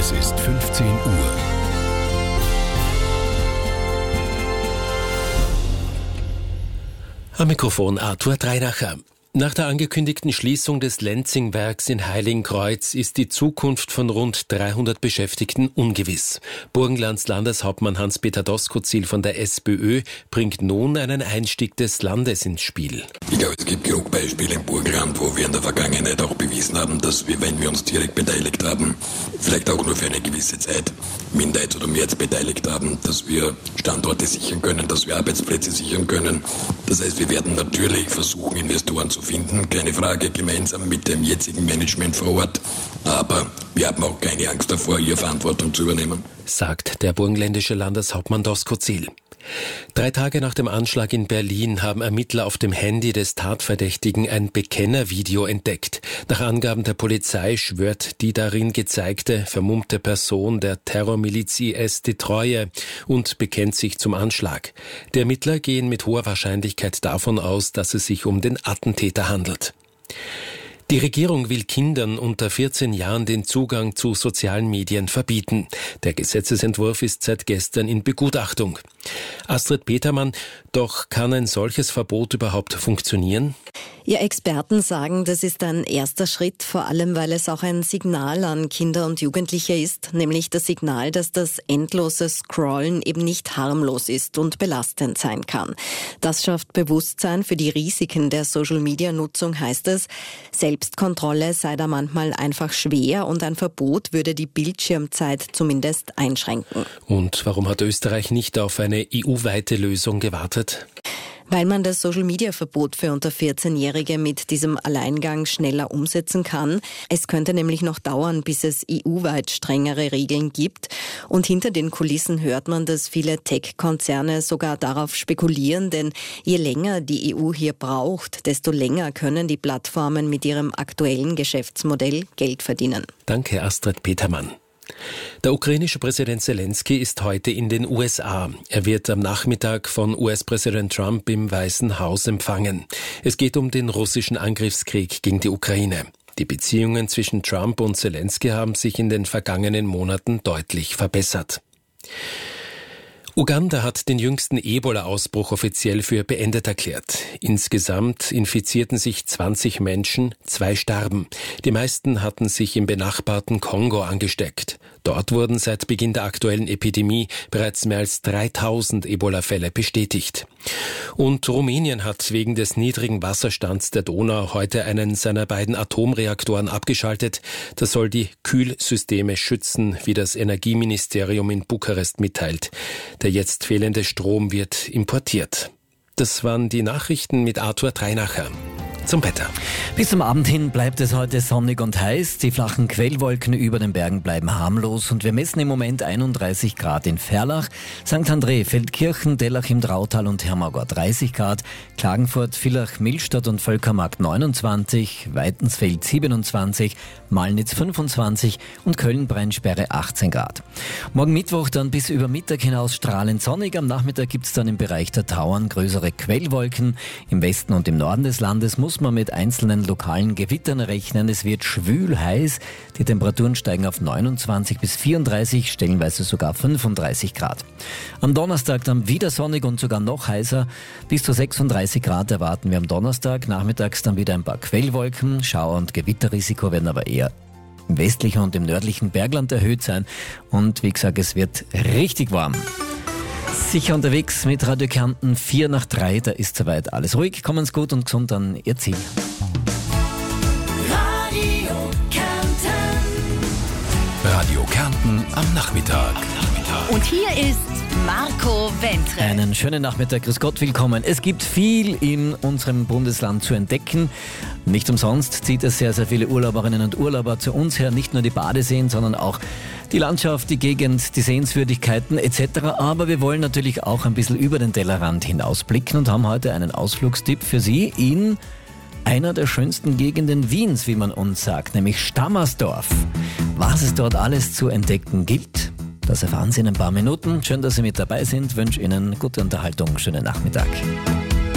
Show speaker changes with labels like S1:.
S1: Es ist 15 Uhr.
S2: Am Mikrofon Arthur Dreinacher. Nach der angekündigten Schließung des Lenzingwerks in Heiligenkreuz ist die Zukunft von rund 300 Beschäftigten ungewiss. Burgenlands Landeshauptmann Hans-Peter Doskozil von der SPÖ bringt nun einen Einstieg des Landes ins Spiel.
S3: Ich glaube, es gibt genug Beispiele im Burgenland, wo wir in der Vergangenheit auch bewiesen haben, dass wir, wenn wir uns direkt beteiligt haben, vielleicht auch nur für eine gewisse Zeit, Minderheits- oder Mehrheitsbeteiligt haben, dass wir Standorte sichern können, dass wir Arbeitsplätze sichern können. Das heißt, wir werden natürlich versuchen, Investoren zu finden, keine Frage, gemeinsam mit dem jetzigen Management vor Ort. Aber wir haben auch keine Angst davor, hier Verantwortung zu übernehmen,
S2: sagt der burgenländische Landeshauptmann Doskozil. 3 Tage nach dem Anschlag in Berlin haben Ermittler auf dem Handy des Tatverdächtigen ein Bekennervideo entdeckt. Nach Angaben der Polizei schwört die darin gezeigte vermummte Person der Terrormiliz IS die Treue und bekennt sich zum Anschlag. Die Ermittler gehen mit hoher Wahrscheinlichkeit davon aus, dass es sich um den Attentäter handelt. Die Regierung will Kindern unter 14 Jahren den Zugang zu sozialen Medien verbieten. Der Gesetzesentwurf ist seit gestern in Begutachtung. Astrid Petermann, doch kann ein solches Verbot überhaupt funktionieren?
S4: Ja, Experten sagen, das ist ein erster Schritt, vor allem weil es auch ein Signal an Kinder und Jugendliche ist, nämlich das Signal, dass das endlose Scrollen eben nicht harmlos ist und belastend sein kann. Das schafft Bewusstsein für die Risiken der Social-Media-Nutzung, heißt es. Selbstkontrolle sei da manchmal einfach schwer und ein Verbot würde die Bildschirmzeit zumindest einschränken.
S2: Und warum hat Österreich nicht auf eine EU-weite Lösung gewartet?
S4: Weil man das Social-Media-Verbot für unter 14-Jährige mit diesem Alleingang schneller umsetzen kann. Es könnte nämlich noch dauern, bis es EU-weit strengere Regeln gibt. Und hinter den Kulissen hört man, dass viele Tech-Konzerne sogar darauf spekulieren, denn je länger die EU hier braucht, desto länger können die Plattformen mit ihrem aktuellen Geschäftsmodell Geld verdienen.
S2: Danke, Astrid Petermann. Der ukrainische Präsident Zelensky ist heute in den USA. Er wird am Nachmittag von US-Präsident Trump im Weißen Haus empfangen. Es geht um den russischen Angriffskrieg gegen die Ukraine. Die Beziehungen zwischen Trump und Zelensky haben sich in den vergangenen Monaten deutlich verbessert. Uganda hat den jüngsten Ebola-Ausbruch offiziell für beendet erklärt. Insgesamt infizierten sich 20 Menschen, 2 starben. Die meisten hatten sich im benachbarten Kongo angesteckt. Dort wurden seit Beginn der aktuellen Epidemie bereits mehr als 3000 Ebola-Fälle bestätigt. Und Rumänien hat wegen des niedrigen Wasserstands der Donau heute einen seiner beiden Atomreaktoren abgeschaltet. Das soll die Kühlsysteme schützen, wie das Energieministerium in Bukarest mitteilt. Der jetzt fehlende Strom wird importiert. Das waren die Nachrichten mit Arthur Dreinacher. Zum Wetter.
S5: Bis zum Abend hin bleibt es heute sonnig und heiß. Die flachen Quellwolken über den Bergen bleiben harmlos und wir messen im Moment 31 Grad in Ferlach, St. André, Feldkirchen, Dellach im Drautal und Hermagor 30 Grad, Klagenfurt, Villach, Millstatt und Völkermarkt 29, Weitensfeld 27, Malnitz 25 und Köln-Brennsperre 18 Grad. Morgen Mittwoch dann bis über Mittag hinaus strahlend sonnig. Am Nachmittag gibt es dann im Bereich der Tauern größere Quellwolken. Im Westen und im Norden des Landes muss man mit einzelnen lokalen Gewittern rechnen. Es wird schwül heiß. Die Temperaturen steigen auf 29 bis 34, stellenweise sogar 35 Grad. Am Donnerstag dann wieder sonnig und sogar noch heißer. Bis zu 36 Grad erwarten wir am Donnerstag. Nachmittags dann wieder ein paar Quellwolken. Schauer- und Gewitterrisiko werden aber eher im westlichen und im nördlichen Bergland erhöht sein. Und wie gesagt, es wird richtig warm. Sicher unterwegs mit Radio Kärnten 4 nach 3, da ist soweit alles ruhig. Kommen's gut und gesund an Ihr Ziel.
S1: Radio Kärnten am Nachmittag.
S6: Und hier ist Marco Wentre.
S5: Einen schönen Nachmittag, grüß Gott, willkommen. Es gibt viel in unserem Bundesland zu entdecken. Nicht umsonst zieht es sehr, sehr viele Urlauberinnen und Urlauber zu uns her. Nicht nur die Badeseen, sondern auch die Landschaft, die Gegend, die Sehenswürdigkeiten etc. Aber wir wollen natürlich auch ein bisschen über den Tellerrand hinausblicken und haben heute einen Ausflugstipp für Sie in einer der schönsten Gegenden Wiens, wie man uns sagt, nämlich Stammersdorf. Was es dort alles zu entdecken gibt, das erfahren Sie in ein paar Minuten. Schön, dass Sie mit dabei sind. Ich wünsche Ihnen gute Unterhaltung, schönen Nachmittag.